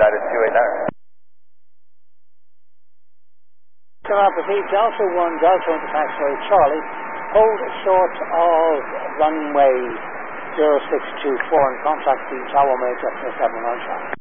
United 28 there. Proceed Delta 1, Delta into taxiway Charlie, hold short of runway 0624 and contact the Tower Major for 7 on track.